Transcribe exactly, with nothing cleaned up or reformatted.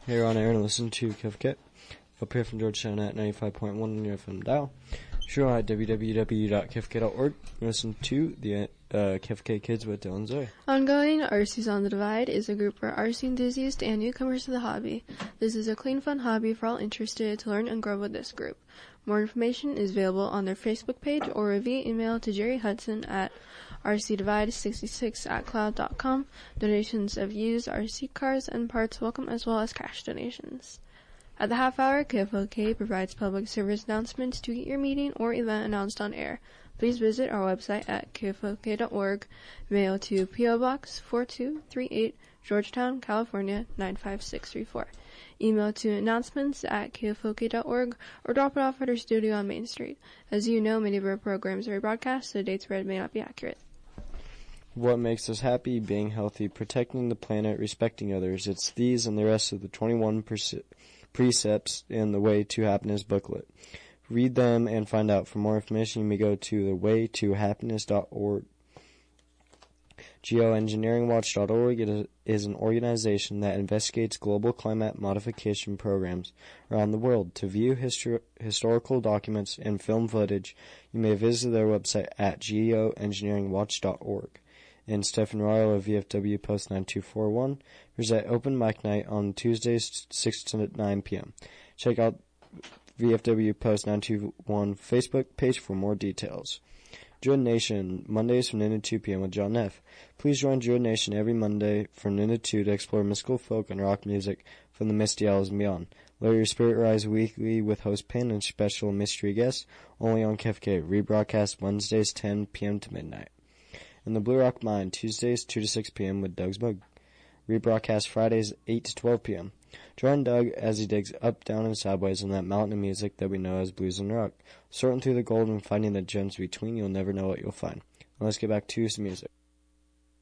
Here on air and listen to K F K. Up here from Georgetown at ninety-five point one on your F M dial. Sure, at w w w dot k f k dot org. Listen to the uh, K F K Kids with Dylan Zoe. Ongoing, R C's on the Divide is a group for R C enthusiasts and newcomers to the hobby. This is a clean, fun hobby for all interested to learn and grow with this group. More information is available on their Facebook page or via email to Jerry Hudson at r c divide sixty-six at cloud dot com. Donations of used R C cars and parts welcome, as well as cash donations. At the half hour, K F L K provides public service announcements to get your meeting or event announced on air. Please visit our website at k f l k dot org. Mail to P O Box four two three eight, Georgetown, California nine five six three four. Email to announcements at k f l k dot org or drop it off at our studio on Main Street. As you know, many of our programs are rebroadcast, so the dates read may not be accurate. What makes us happy? Being healthy, protecting the planet, respecting others. It's these and the rest of the twenty-one percent precepts in the Way to Happiness booklet. Read them and find out. For more information, you may go to the way to happiness dot org. geoengineering watch dot org is an organization that investigates global climate modification programs around the world. To view histor- historical documents and film footage, you may visit their website at geoengineering watch dot org. And Stephen Royal of V F W Post nine two four one. There's at open mic night on Tuesdays, six to nine p.m. Check out V F W Post nine two one Facebook page for more details. Druid Nation, Mondays from noon to two p.m. with John Neff. Please join Druid Nation every Monday from noon to two to explore mystical folk and rock music from the misty isles and beyond. Let your spirit rise weekly with host Pin and special mystery guests only on K F K. Rebroadcast Wednesdays ten p.m. to midnight. And the Blue Rock Mine, Tuesdays two to six p.m. with Doug's Bug. Rebroadcast Fridays eight to twelve p.m. Join Doug as he digs up, down, and sideways on that mountain of music that we know as blues and rock. Sorting through the gold and finding the gems between, you'll never know what you'll find. Now let's get back to some music.